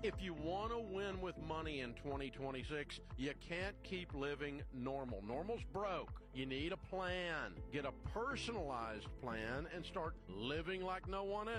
If you want to win with money in 2026, you can't keep living normal. Normal's broke. You need a plan. Get a personalized plan and start living like no one else.